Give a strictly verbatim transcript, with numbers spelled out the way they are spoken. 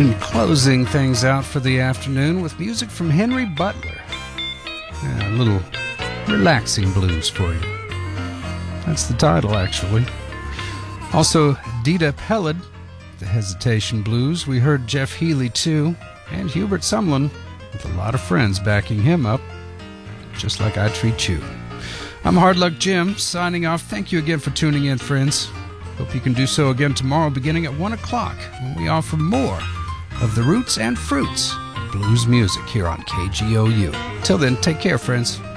And closing things out for the afternoon with music from Henry Butler. Yeah, a little relaxing blues for you. That's the title, actually. Also, Dita Peled, the Hesitation Blues. We heard Jeff Healey, too, and Hubert Sumlin, with a lot of friends backing him up, just like I treat you. I'm Hard Luck Jim, signing off. Thank you again for tuning in, friends. Hope you can do so again tomorrow, beginning at one o'clock, when we offer more of the roots and fruits of blues music here on K G O U. Till then, take care, friends.